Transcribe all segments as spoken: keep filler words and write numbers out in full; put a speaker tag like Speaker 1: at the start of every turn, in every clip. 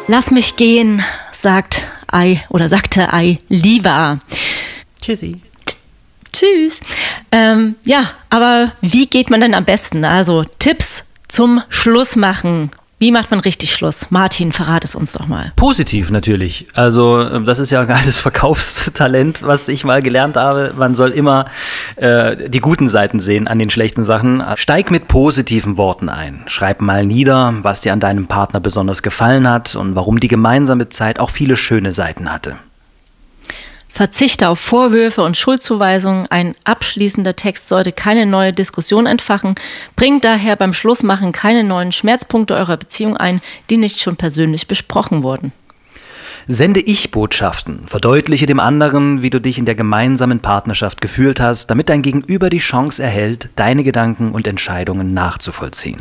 Speaker 1: Lass mich gehen, sagt Ei oder sagte Ei lieber.
Speaker 2: Tschüssi.
Speaker 1: Tschüss. Ähm, ja, aber wie geht man denn am besten? Also Tipps zum Schlussmachen. Wie macht man richtig Schluss? Martin, verrat es uns doch mal.
Speaker 2: Positiv natürlich. Also das ist ja ein geiles Verkaufstalent, was ich mal gelernt habe. Man soll immer äh, die guten Seiten sehen an den schlechten Sachen. Steig mit positiven Worten ein. Schreib mal nieder, was dir an deinem Partner besonders gefallen hat und warum die gemeinsame Zeit auch viele schöne Seiten hatte.
Speaker 1: Verzichte auf Vorwürfe und Schuldzuweisungen. Ein abschließender Text sollte keine neue Diskussion entfachen. Bringt daher beim Schlussmachen keine neuen Schmerzpunkte eurer Beziehung ein, die nicht schon persönlich besprochen wurden.
Speaker 2: Sende Ich-Botschaften. Verdeutliche dem anderen, wie du dich in der gemeinsamen Partnerschaft gefühlt hast, damit dein Gegenüber die Chance erhält, deine Gedanken und Entscheidungen nachzuvollziehen.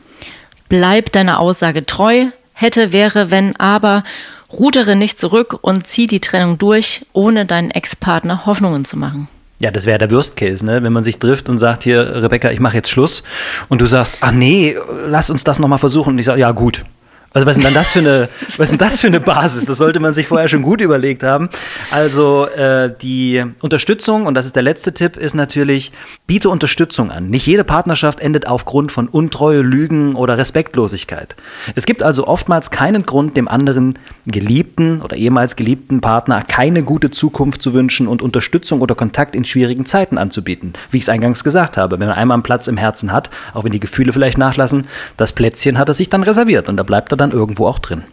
Speaker 1: Bleib deiner Aussage treu. Hätte, wäre, wenn, aber. Rudere nicht zurück und zieh die Trennung durch, ohne deinen Ex-Partner Hoffnungen zu machen.
Speaker 2: Ja, das wäre der Worst Case, ne? Wenn man sich trifft und sagt, hier, Rebecca, ich mache jetzt Schluss. Und du sagst, ach nee, lass uns das nochmal versuchen. Und ich sage, ja gut. Also was ist denn dann das für eine, was ist denn das für eine Basis? Das sollte man sich vorher schon gut überlegt haben. Also äh, die Unterstützung, und das ist der letzte Tipp, ist natürlich, biete Unterstützung an. Nicht jede Partnerschaft endet aufgrund von Untreue, Lügen oder Respektlosigkeit. Es gibt also oftmals keinen Grund, dem anderen geliebten oder ehemals geliebten Partner keine gute Zukunft zu wünschen und Unterstützung oder Kontakt in schwierigen Zeiten anzubieten. Wie ich es eingangs gesagt habe, wenn man einmal einen Platz im Herzen hat, auch wenn die Gefühle vielleicht nachlassen, das Plätzchen hat er sich dann reserviert und da bleibt er dann irgendwo auch drin.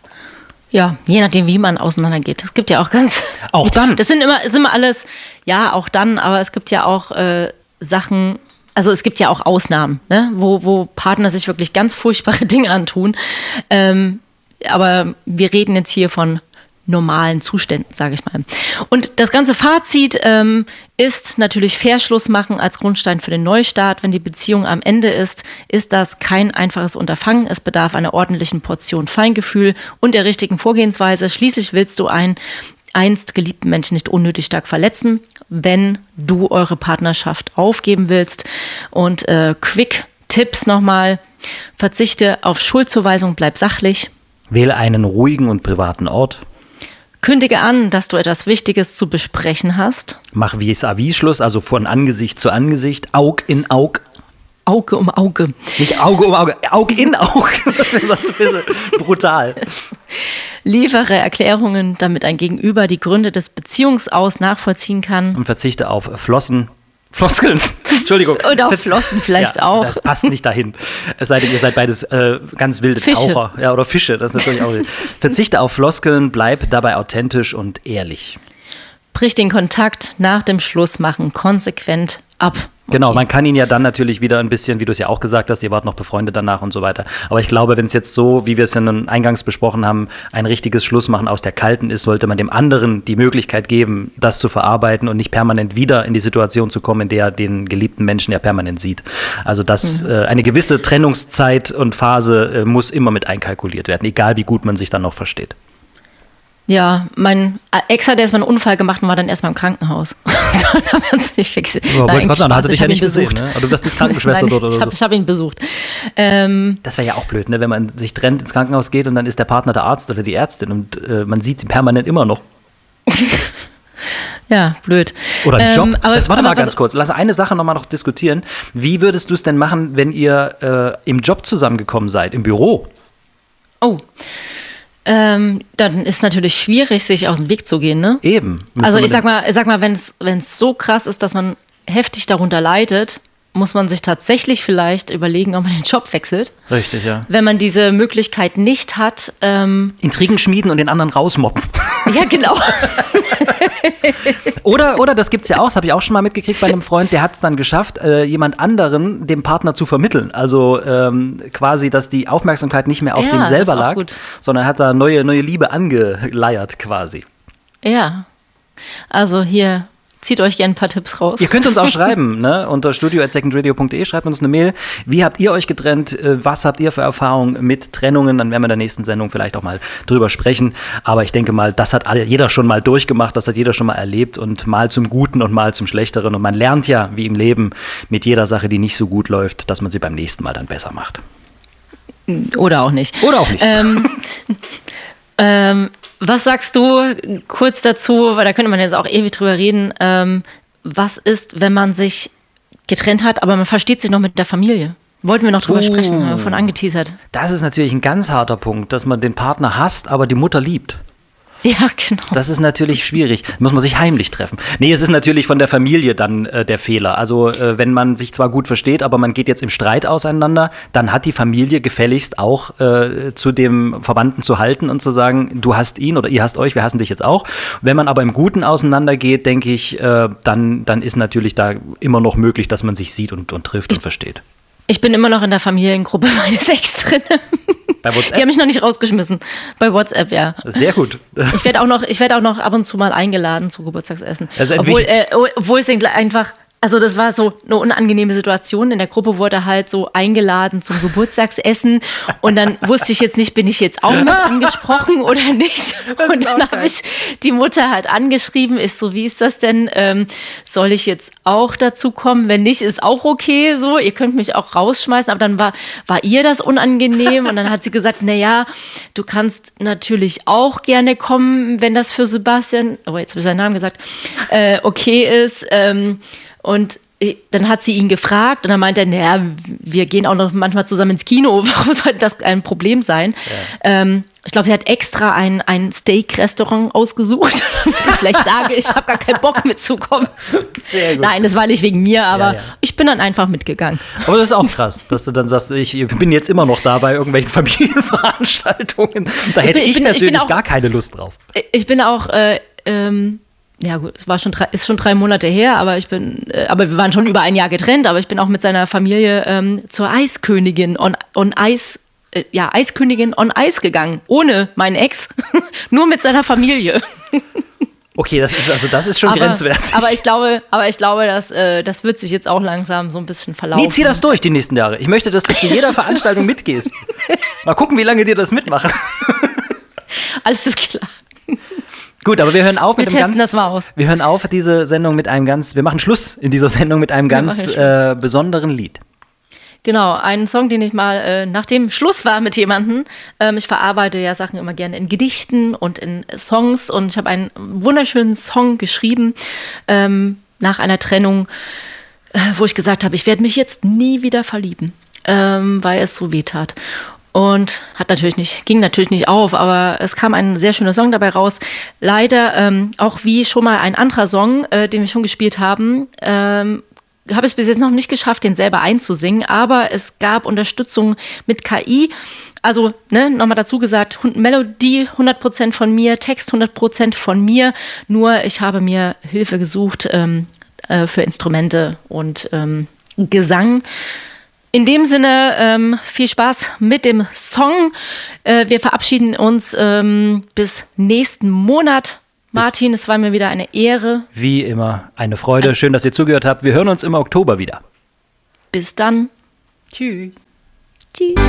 Speaker 1: Ja, je nachdem, wie man auseinandergeht. Es gibt ja auch ganz...
Speaker 2: Auch dann?
Speaker 1: Das sind immer, ist immer alles, ja, auch dann, aber es gibt ja auch äh, Sachen, also es gibt ja auch Ausnahmen, ne? wo, wo Partner sich wirklich ganz furchtbare Dinge antun. Ähm, aber wir reden jetzt hier von normalen Zuständen, sage ich mal. Und das ganze Fazit ähm, ist natürlich Fair-Schluss machen als Grundstein für den Neustart. Wenn die Beziehung am Ende ist, ist das kein einfaches Unterfangen. Es bedarf einer ordentlichen Portion Feingefühl und der richtigen Vorgehensweise. Schließlich willst du einen einst geliebten Menschen nicht unnötig stark verletzen, wenn du eure Partnerschaft aufgeben willst. Und äh, Quick-Tipps nochmal. Verzichte auf Schuldzuweisung, bleib sachlich.
Speaker 2: Wähle einen ruhigen und privaten Ort.
Speaker 1: Kündige an, dass du etwas Wichtiges zu besprechen hast.
Speaker 2: Mach Vis-à-vis-Schluss, also von Angesicht zu Angesicht, Aug in Aug.
Speaker 1: Auge um Auge.
Speaker 2: Nicht Auge um Auge, Aug in Aug. Das ist sonst ein bisschen brutal.
Speaker 1: Liefere Erklärungen, damit ein Gegenüber die Gründe des Beziehungsaus nachvollziehen kann.
Speaker 2: Und verzichte auf Flossen. Floskeln, Entschuldigung.
Speaker 1: Und auf Flossen vielleicht
Speaker 2: ja,
Speaker 1: auch.
Speaker 2: Das passt nicht dahin. Es sei denn, ihr seid beides äh, ganz wilde
Speaker 1: Fische.
Speaker 2: Taucher. Ja, oder Fische, das ist natürlich auch wild. Verzichte auf Floskeln, bleib dabei authentisch und ehrlich.
Speaker 1: Brich den Kontakt nach dem Schlussmachen konsequent ab. Okay.
Speaker 2: Genau, man kann ihn ja dann natürlich wieder ein bisschen, wie du es ja auch gesagt hast, ihr wart noch befreundet danach und so weiter. Aber ich glaube, wenn es jetzt so, wie wir es ja eingangs besprochen haben, ein richtiges Schlussmachen aus der Kalten ist, sollte man dem anderen die Möglichkeit geben, das zu verarbeiten und nicht permanent wieder in die Situation zu kommen, in der er den geliebten Menschen ja permanent sieht. Also das, mhm. äh, eine gewisse Trennungszeit und Phase äh, muss immer mit einkalkuliert werden, egal wie gut man sich dann noch versteht.
Speaker 1: Ja, mein Ex hat erstmal einen Unfall gemacht und war dann erstmal im Krankenhaus. So, da war es nicht fix.
Speaker 2: Aber Nein, Gott, hatte dich ja nicht gesehen, ne? Aber du wirst nicht Krankenschwester
Speaker 1: Nein,
Speaker 2: dort oder
Speaker 1: ich hab,
Speaker 2: so.
Speaker 1: Ich habe ihn besucht. Ähm,
Speaker 2: das wäre ja auch blöd, ne? Wenn man sich trennt, ins Krankenhaus geht und dann ist der Partner der Arzt oder die Ärztin und äh, man sieht sie permanent immer noch.
Speaker 1: Ja, blöd.
Speaker 2: Oder ein Job.
Speaker 1: Ähm, aber,
Speaker 2: das warte
Speaker 1: aber
Speaker 2: mal ganz kurz. Lass eine Sache nochmal noch diskutieren. Wie würdest du es denn machen, wenn ihr äh, im Job zusammengekommen seid, im Büro?
Speaker 1: Oh, Ähm, dann ist natürlich schwierig, sich aus dem Weg zu gehen, ne?
Speaker 2: Eben.
Speaker 1: Also ich sag mal, ich sag mal, wenn es wenn es so krass ist, dass man heftig darunter leidet, muss man sich tatsächlich vielleicht überlegen, ob man den Job wechselt.
Speaker 2: Richtig, ja.
Speaker 1: Wenn man diese Möglichkeit nicht hat. Ähm
Speaker 2: Intrigen schmieden und den anderen rausmobben.
Speaker 1: Ja, genau.
Speaker 2: oder, oder, das gibt's ja auch, das habe ich auch schon mal mitgekriegt bei einem Freund, der hat es dann geschafft, äh, jemand anderen dem Partner zu vermitteln. Also ähm, quasi, dass die Aufmerksamkeit nicht mehr auf
Speaker 1: ja,
Speaker 2: dem selber lag,
Speaker 1: gut.
Speaker 2: sondern hat da neue, neue Liebe angeleiert quasi.
Speaker 1: Ja, also hier... Zieht euch gerne ein paar Tipps raus.
Speaker 2: Ihr könnt uns auch schreiben, ne? Unter studio at secondradio punkt de, schreibt uns eine Mail. Wie habt ihr euch getrennt? Was habt ihr für Erfahrungen mit Trennungen? Dann werden wir in der nächsten Sendung vielleicht auch mal drüber sprechen. Aber ich denke mal, das hat jeder schon mal durchgemacht, das hat jeder schon mal erlebt und mal zum Guten und mal zum Schlechteren. Und man lernt ja, wie im Leben, mit jeder Sache, die nicht so gut läuft, dass man sie beim nächsten Mal dann besser macht.
Speaker 1: Oder auch nicht.
Speaker 2: Oder auch nicht.
Speaker 1: Ähm, Ähm, was sagst du kurz dazu, weil da könnte man jetzt auch ewig drüber reden, ähm, was ist, wenn man sich getrennt hat, aber man versteht sich noch mit der Familie? Wollten wir noch drüber uh, sprechen, haben wir von angeteasert.
Speaker 2: Das ist natürlich ein ganz harter Punkt, dass man den Partner hasst, aber die Mutter liebt.
Speaker 1: Ja, genau.
Speaker 2: Das ist natürlich schwierig. Da muss man sich heimlich treffen. Nee, es ist natürlich von der Familie dann äh, der Fehler. Also äh, wenn man sich zwar gut versteht, aber man geht jetzt im Streit auseinander, dann hat die Familie gefälligst auch äh, zu dem Verwandten zu halten und zu sagen, du hast ihn oder ihr hasst euch, wir hassen dich jetzt auch. Wenn man aber im Guten auseinandergeht, denke ich, äh, dann, dann ist natürlich da immer noch möglich, dass man sich sieht und, und trifft ich, und versteht.
Speaker 1: Ich bin immer noch in der Familiengruppe meines Ex drin.
Speaker 2: Bei WhatsApp?
Speaker 1: Die haben mich noch nicht rausgeschmissen. Bei WhatsApp, ja.
Speaker 2: Sehr gut.
Speaker 1: Ich werde auch noch, ich werde auch noch ab und zu mal eingeladen zu Geburtstagsessen. Also obwohl, äh, obwohl es einfach, also das war so eine unangenehme Situation. In der Gruppe wurde halt so eingeladen zum Geburtstagsessen und dann wusste ich jetzt nicht, bin ich jetzt auch mit angesprochen oder nicht? Und dann habe ich die Mutter halt angeschrieben, ist so, wie ist das denn? Ähm, soll ich jetzt auch dazu kommen? Wenn nicht, ist auch okay so. Ihr könnt mich auch rausschmeißen, aber dann war, war ihr das unangenehm und dann hat sie gesagt, naja, du kannst natürlich auch gerne kommen, wenn das für Sebastian, oh jetzt habe ich seinen Namen gesagt, äh, okay ist. Ähm, Und dann hat sie ihn gefragt und dann meinte er, naja, wir gehen auch noch manchmal zusammen ins Kino, warum sollte das ein Problem sein? Ja. Ähm, ich glaube, sie hat extra ein, ein Steak-Restaurant ausgesucht, damit ich vielleicht sage, ich habe gar keinen Bock mitzukommen. Sehr gut. Nein, das war nicht wegen mir, aber ja, ja. ich bin dann einfach mitgegangen.
Speaker 2: Aber das ist auch krass, dass du dann sagst, ich bin jetzt immer noch da bei irgendwelchen Familienveranstaltungen. Da hätte ich, bin, ich, ich bin, persönlich ich auch, gar keine Lust drauf.
Speaker 1: Ich bin auch... Äh, ähm, Ja gut, es war schon drei, ist schon drei Monate her, aber ich bin, äh, aber wir waren schon über ein Jahr getrennt, aber ich bin auch mit seiner Familie ähm, zur Eiskönigin on, on Eis, äh, ja Eiskönigin on Eis gegangen, ohne meinen Ex, nur mit seiner Familie.
Speaker 2: Okay, das ist also das ist schon
Speaker 1: aber,
Speaker 2: grenzwertig.
Speaker 1: Aber ich glaube, aber ich glaube, dass äh, das wird sich jetzt auch langsam so ein bisschen verlaufen.
Speaker 2: Nee, zieh das durch die nächsten Jahre. Ich möchte, dass du zu jeder Veranstaltung mitgehst. Mal gucken, wie lange dir das mitmachen.
Speaker 1: Alles klar.
Speaker 2: Gut, aber wir hören auf
Speaker 1: wir
Speaker 2: mit einem
Speaker 1: testen
Speaker 2: ganz,
Speaker 1: das mal aus.
Speaker 2: Wir hören auf diese Sendung mit einem ganz, wir machen Schluss in dieser Sendung mit einem wir ganz äh, besonderen Lied.
Speaker 1: Genau, einen Song, den ich mal, äh, nachdem Schluss war mit jemandem, ähm, ich verarbeite ja Sachen immer gerne in Gedichten und in Songs und ich habe einen wunderschönen Song geschrieben ähm, nach einer Trennung, äh, wo ich gesagt habe, ich werde mich jetzt nie wieder verlieben, ähm, weil es so weh tat. Und hat natürlich nicht, ging natürlich nicht auf, aber es kam ein sehr schöner Song dabei raus. Leider, ähm, auch wie schon mal ein anderer Song, äh, den wir schon gespielt haben, ähm, habe ich es bis jetzt noch nicht geschafft, den selber einzusingen, aber es gab Unterstützung mit K I. Also, ne, nochmal dazu gesagt, Melodie hundert Prozent von mir, Text hundert Prozent von mir, nur ich habe mir Hilfe gesucht ähm, äh, für Instrumente und ähm, Gesang. In dem Sinne, ähm, viel Spaß mit dem Song. Äh, wir verabschieden uns ähm, bis nächsten Monat. Martin, es war mir wieder eine Ehre.
Speaker 2: Wie immer eine Freude. Schön, dass ihr zugehört habt. Wir hören uns im Oktober wieder.
Speaker 1: Bis dann.
Speaker 2: Tschüss.
Speaker 1: Tschüss.